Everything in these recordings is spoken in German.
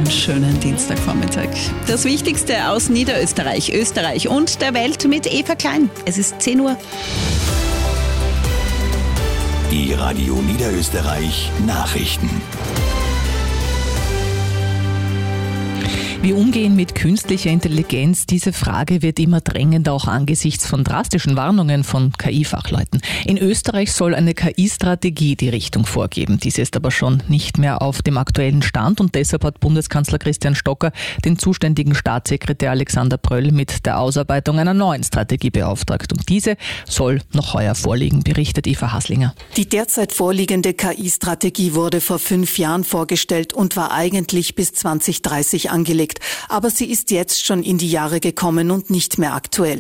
Einen schönen Dienstagvormittag. Das Wichtigste aus Niederösterreich, Österreich und der Welt mit Eva Klein. Es ist 10 Uhr. Die Radio Niederösterreich Nachrichten. Wie umgehen mit künstlicher Intelligenz? Diese Frage wird immer drängender, auch angesichts von drastischen Warnungen von KI-Fachleuten. In Österreich soll eine KI-Strategie die Richtung vorgeben. Diese ist aber schon nicht mehr auf dem aktuellen Stand und deshalb hat Bundeskanzler Christian Stocker den zuständigen Staatssekretär Alexander Pröll mit der Ausarbeitung einer neuen Strategie beauftragt. Und diese soll noch heuer vorliegen, berichtet Eva Haslinger. Die derzeit vorliegende KI-Strategie wurde vor 5 Jahren vorgestellt und war eigentlich bis 2030 angelegt. Aber sie ist jetzt schon in die Jahre gekommen und nicht mehr aktuell.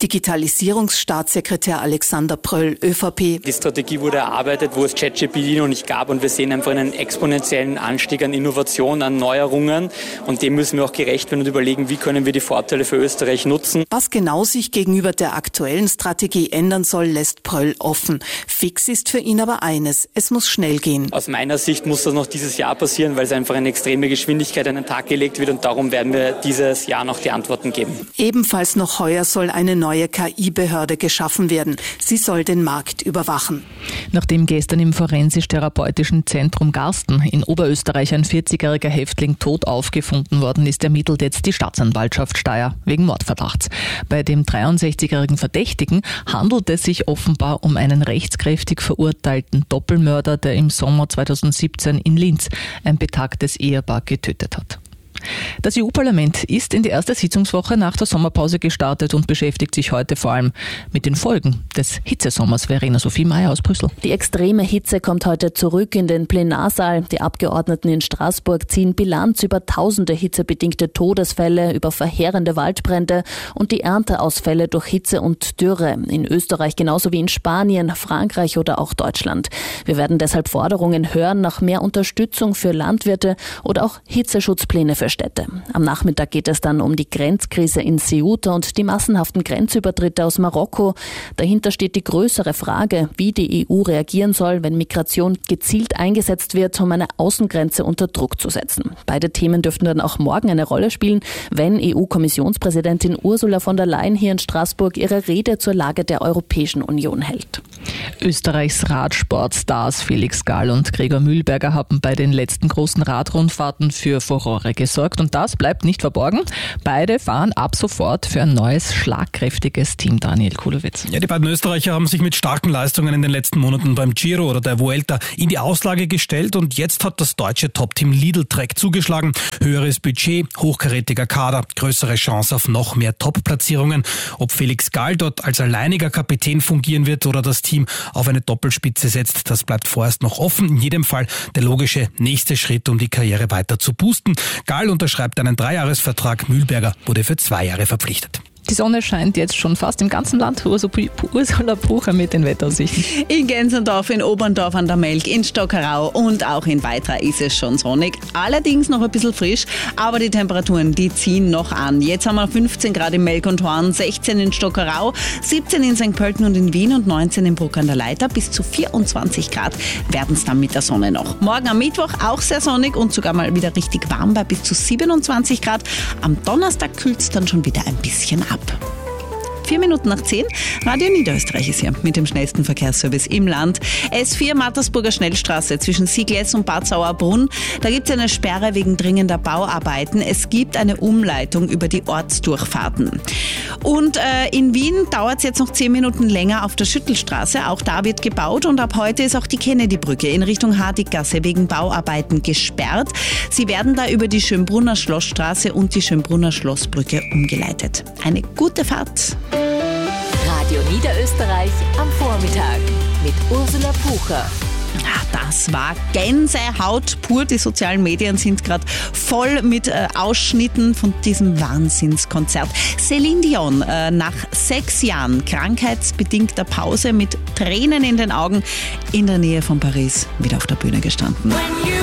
Digitalisierungsstaatssekretär Alexander Pröll, ÖVP. Die Strategie wurde erarbeitet, wo es ChatGPT noch nicht gab und wir sehen einfach einen exponentiellen Anstieg an Innovation, an Neuerungen und dem müssen wir auch gerecht werden und überlegen, wie können wir die Vorteile für Österreich nutzen. Was genau sich gegenüber der aktuellen Strategie ändern soll, lässt Pröll offen. Fix ist für ihn aber eines, es muss schnell gehen. Aus meiner Sicht muss das noch dieses Jahr passieren, weil es einfach eine extreme Geschwindigkeit an den Tag gelegt wird und darum werden wir dieses Jahr noch die Antworten geben. Ebenfalls noch heuer soll eine neue KI-Behörde geschaffen werden. Sie soll den Markt überwachen. Nachdem gestern im Forensisch-Therapeutischen Zentrum Garsten in Oberösterreich ein 40-jähriger Häftling tot aufgefunden worden ist, ermittelt jetzt die Staatsanwaltschaft Steyr wegen Mordverdachts. Bei dem 63-jährigen Verdächtigen handelt es sich offenbar um einen rechtskräftig verurteilten Doppelmörder, der im Sommer 2017 in Linz ein betagtes Ehepaar getötet hat. Das EU-Parlament ist in die erste Sitzungswoche nach der Sommerpause gestartet und beschäftigt sich heute vor allem mit den Folgen des Hitzesommers. Verena Sophie Mayer aus Brüssel. Die extreme Hitze kommt heute zurück in den Plenarsaal. Die Abgeordneten in Straßburg ziehen Bilanz über tausende hitzebedingte Todesfälle, über verheerende Waldbrände und die Ernteausfälle durch Hitze und Dürre. In Österreich genauso wie in Spanien, Frankreich oder auch Deutschland. Wir werden deshalb Forderungen hören nach mehr Unterstützung für Landwirte oder auch Hitzeschutzpläne für Städte. Am Nachmittag geht es dann um die Grenzkrise in Ceuta und die massenhaften Grenzübertritte aus Marokko. Dahinter steht die größere Frage, wie die EU reagieren soll, wenn Migration gezielt eingesetzt wird, um eine Außengrenze unter Druck zu setzen. Beide Themen dürften dann auch morgen eine Rolle spielen, wenn EU-Kommissionspräsidentin Ursula von der Leyen hier in Straßburg ihre Rede zur Lage der Europäischen Union hält. Österreichs Radsportstars Felix Gall und Gregor Mühlberger haben bei den letzten großen Radrundfahrten für Furore gesorgt und das bleibt nicht verborgen. Beide fahren ab sofort für ein neues, schlagkräftiges Team. Daniel Kulowitz. Ja, die beiden Österreicher haben sich mit starken Leistungen in den letzten Monaten beim Giro oder der Vuelta in die Auslage gestellt und jetzt hat das deutsche Top-Team Lidl Trek zugeschlagen. Höheres Budget, hochkarätiger Kader, größere Chance auf noch mehr Top-Platzierungen. Ob Felix Gall dort als alleiniger Kapitän fungieren wird oder das Team auf eine Doppelspitze setzt, das bleibt vorerst noch offen. In jedem Fall der logische nächste Schritt, um die Karriere weiter zu boosten. Gall unterschreibt einen 3-Jahres-Vertrag, Mühlberger wurde für 2 Jahre verpflichtet. Die Sonne scheint jetzt schon fast im ganzen Land. Ursula Bucher mit den Wetteraussichten. In Gensendorf, in Oberndorf an der Melk, in Stockerau und auch in Weitra ist es schon sonnig. Allerdings noch ein bisschen frisch, aber die Temperaturen, die ziehen noch an. Jetzt haben wir 15 Grad in Melk und Horn, 16 in Stockerau, 17 in St. Pölten und in Wien und 19 in Bruck an der Leitha. Bis zu 24 Grad werden es dann mit der Sonne noch. Morgen am Mittwoch auch sehr sonnig und sogar mal wieder richtig warm bei bis zu 27 Grad. Am Donnerstag kühlt es dann schon wieder ein bisschen ab. 4 Minuten nach 10. Radio Niederösterreich ist hier mit dem schnellsten Verkehrsservice im Land. S4 Mattersburger Schnellstraße zwischen Siegless und Bad Sauerbrunn. Da gibt es eine Sperre wegen dringender Bauarbeiten. Es gibt eine Umleitung über die Ortsdurchfahrten. Und in Wien dauert es jetzt noch 10 Minuten länger auf der Schüttelstraße. Auch da wird gebaut und ab heute ist auch die Kennedy-Brücke in Richtung Hardiggasse wegen Bauarbeiten gesperrt. Sie werden da über die Schönbrunner Schlossstraße und die Schönbrunner Schlossbrücke umgeleitet. Eine gute Fahrt. Radio Niederösterreich am Vormittag mit Ursula Pucher. Das war Gänsehaut pur. Die sozialen Medien sind gerade voll mit Ausschnitten von diesem Wahnsinnskonzert. Celine Dion nach 6 Jahren krankheitsbedingter Pause mit Tränen in den Augen in der Nähe von Paris wieder auf der Bühne gestanden.